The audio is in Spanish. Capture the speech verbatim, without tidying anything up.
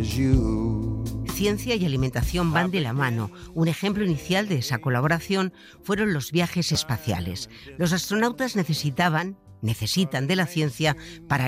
Ciencia y alimentación van de la mano. Un ejemplo inicial de esa colaboración fueron los viajes espaciales. Los astronautas necesitaban, necesitan de la ciencia para